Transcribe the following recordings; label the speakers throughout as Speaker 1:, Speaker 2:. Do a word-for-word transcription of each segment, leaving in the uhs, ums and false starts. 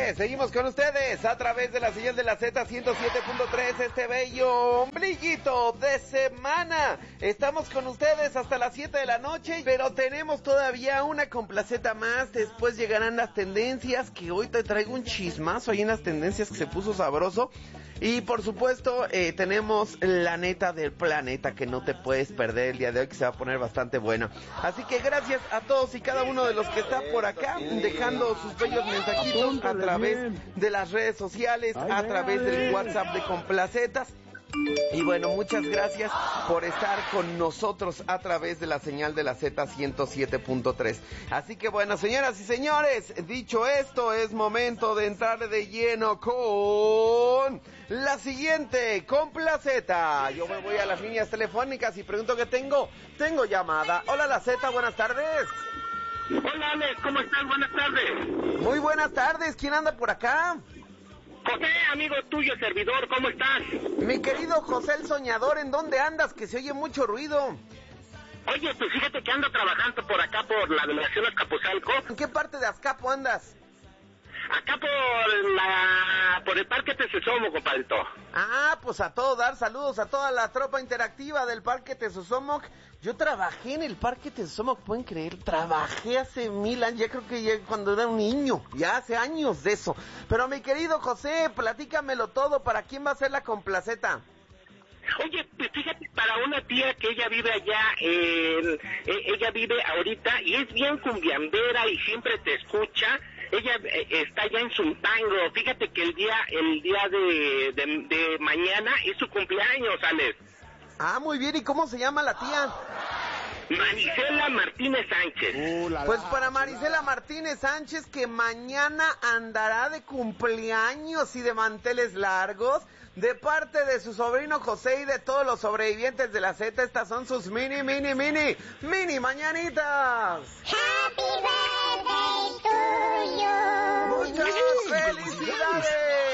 Speaker 1: señores, seguimos con ustedes a través de la señal de la Z ciento siete punto tres, este bello ombliguito de semana. Estamos con ustedes hasta las siete de la noche, pero tenemos todavía una complaceta más. Después llegarán las tendencias, que hoy te traigo un chismazo ahí en las tendencias que se puso sabroso. Y por supuesto, eh, tenemos la neta del planeta que no te puedes perder el día de hoy, que se va a poner bastante bueno. Así que gracias a todos y cada uno de los que está por acá, dejando sus bellos mensajitos a través de las redes sociales, a través del WhatsApp de Complacetas. Y bueno, muchas gracias por estar con nosotros a través de la señal de la Z ciento siete punto tres. Así que bueno, señoras y señores, dicho esto, es momento de entrar de lleno con la siguiente complaceta. Yo me voy a las líneas telefónicas y pregunto qué tengo. Tengo llamada. Hola, la Z, buenas tardes.
Speaker 2: Hola, Alex, ¿cómo estás? Buenas tardes.
Speaker 1: Muy buenas tardes, ¿quién anda por acá?
Speaker 2: José, amigo tuyo, servidor, ¿cómo estás?
Speaker 1: Mi querido José el Soñador, ¿en dónde andas? Que se oye mucho ruido.
Speaker 2: Oye, pues fíjate que ando trabajando por acá, por la delegación Azcapotzalco.
Speaker 1: ¿En qué parte de Azcapo andas?
Speaker 2: Acá por la... por el Parque Tesosomo, compadrito.
Speaker 1: Ah, pues a todo dar, saludos a toda la tropa interactiva del Parque Tesosomoc. Yo trabajé en el Parque Tesosomoc, ¿pueden creer? Trabajé hace mil años, ya creo que ya cuando era un niño, ya hace años de eso. Pero mi querido José, platícamelo todo, ¿para quién va a ser la complaceta?
Speaker 2: Oye, pues fíjate, para una tía que ella vive allá, eh, ella vive ahorita y es bien cumbiambera y siempre te escucha. Ella eh, está allá en Zumpango. Fíjate que el día el día de, de, de mañana es su cumpleaños, Alex.
Speaker 1: Ah, muy bien, ¿y cómo se llama la tía?
Speaker 2: Marisela Martínez Sánchez.
Speaker 1: Uh, la, la, pues para Marisela Martínez Sánchez, que mañana andará de cumpleaños y de manteles largos, de parte de su sobrino José y de todos los sobrevivientes de la Z, estas son sus mini, mini, mini, mini mañanitas.
Speaker 3: Happy birthday to you.
Speaker 1: ¡Muchas felicidades!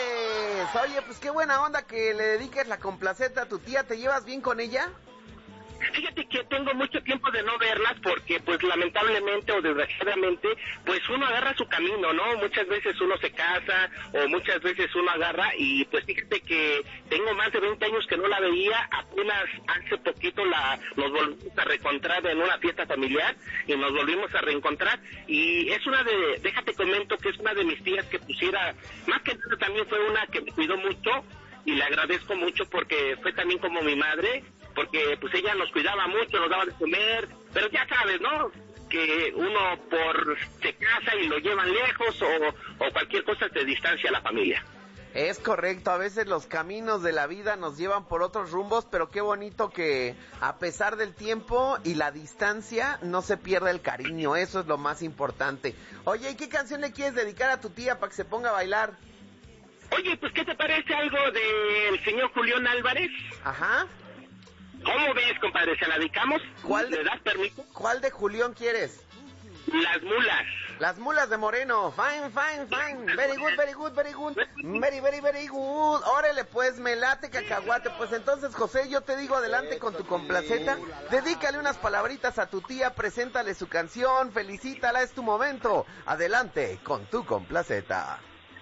Speaker 1: Oye, pues qué buena onda que le dediques la complaceta a tu tía. ¿Te llevas bien con ella?
Speaker 2: Fíjate que tengo mucho tiempo de no verlas porque pues lamentablemente o desgraciadamente pues uno agarra su camino, ¿no? Muchas veces uno se casa o muchas veces uno agarra y pues fíjate que tengo más de veinte años que no la veía, apenas hace poquito la nos volvimos a reencontrar en una fiesta familiar y nos volvimos a reencontrar y es una de, déjate comento que es una de mis tías que pusiera, más que nada también fue una que me cuidó mucho y le agradezco mucho porque fue también como mi madre, porque pues ella nos cuidaba mucho, nos daba de comer, pero ya sabes, ¿no? Que uno por se casa y lo llevan lejos o, o cualquier cosa te distancia a la familia.
Speaker 1: Es correcto, a veces los caminos de la vida nos llevan por otros rumbos, pero qué bonito que a pesar del tiempo y la distancia no se pierda el cariño, eso es lo más importante. Oye, ¿y qué canción le quieres dedicar a tu tía para que se ponga a bailar?
Speaker 2: Oye, pues ¿qué te parece algo del señor Julián Álvarez?
Speaker 1: Ajá.
Speaker 2: ¿Cómo ves, compadre? ¿Se la dedicamos?
Speaker 1: ¿Cuál de,
Speaker 2: ¿Le das permiso?
Speaker 1: ¿Cuál de Julián quieres?
Speaker 2: Las mulas.
Speaker 1: Las mulas de Moreno. Fine, fine, fine. Very good, very good, very good. Very, very, very good. Órale, pues, me late cacahuate. Pues entonces, José, yo te digo adelante con tu complaceta. Dedícale unas palabritas a tu tía, preséntale su canción, felicítala, es tu momento. Adelante con tu complaceta.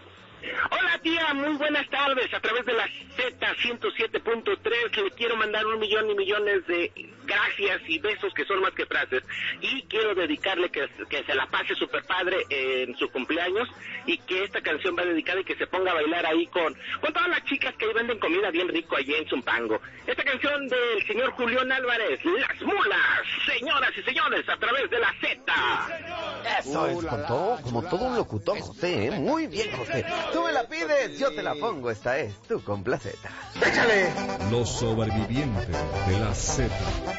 Speaker 2: Hola tía, muy buenas tardes. A través de la Z ciento siete punto tres le quiero mandar un millón y millones de gracias y besos que son más que frases. Y quiero dedicarle que, que se la pase super padre en su cumpleaños y que esta canción va dedicada y que se ponga a bailar ahí con, con todas las chicas que venden comida bien rico allí en Zumpango. Esta canción del señor Julián Álvarez, Las Mulas, señoras y señores, a través de la Z.
Speaker 1: Eso es con todo, como todo un locutor, José, ¿eh? Muy bien, José. Tú me la pides, yo te la pongo, esta es tu complaceta.
Speaker 4: ¡Échale! Los sobrevivientes de la Z.